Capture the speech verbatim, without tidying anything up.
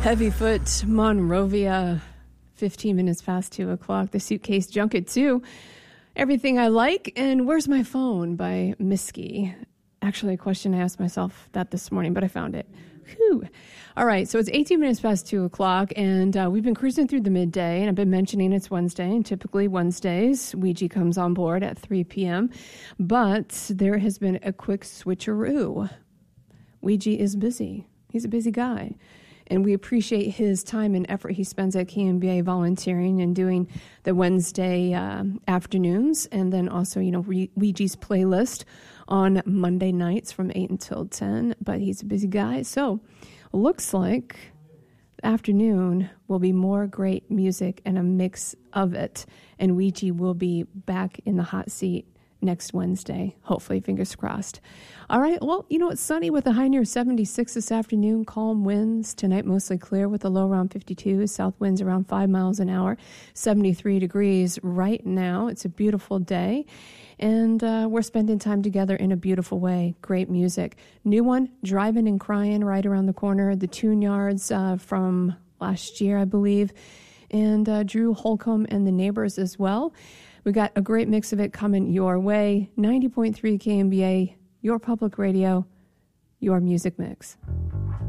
Heavyfoot, Monrovia, fifteen minutes past two o'clock. The Suitcase Junket two, Everything I Like, and Where's My Phone by Misky. Actually, a question I asked myself that this morning, but I found it. Whew. All right, so it's eighteen minutes past two o'clock, and uh, we've been cruising through the midday, and I've been mentioning it's Wednesday, and typically Wednesdays, Ouija comes on board at three p.m., but there has been a quick switcheroo. Ouija is busy. He's a busy guy. And we appreciate his time and effort he spends at K M B A volunteering and doing the Wednesday uh, afternoons. And then also, you know, Ouija's playlist on Monday nights from eight until ten. But he's a busy guy. So looks like the afternoon will be more great music and a mix of it. And Ouija will be back in the hot seat next Wednesday. Hopefully, fingers crossed. All right, well, you know, it's sunny with a high near seventy-six this afternoon. Calm winds. Tonight, mostly clear with a low around fifty-two. South winds around five miles an hour. seventy-three degrees right now. It's a beautiful day. And uh, we're spending time together in a beautiful way. Great music. New one, Driving and Crying, right around the corner. The Tune Yards uh, from last year, I believe. And uh, Drew Holcomb and the Neighbors as well. We got a great mix of it coming your way. ninety point three K M B A, your public radio, your music mix.